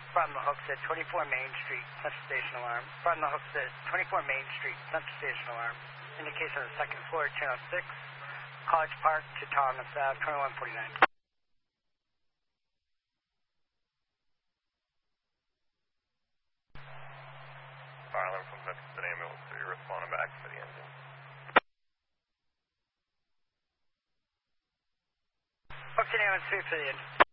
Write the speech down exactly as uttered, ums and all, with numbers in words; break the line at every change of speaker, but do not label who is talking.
Brought on the hooks at twenty-four Main Street, Central Station alarm. Brought on the hooks at twenty-four Main Street, Central Station alarm. Indication on the second floor, channel six, College Park to Thomas Ave, twenty-one forty-nine.
Fire alarm from Memphis ambulance, so you're responding back for the engine.
Hooks and ambulance, three for the engine.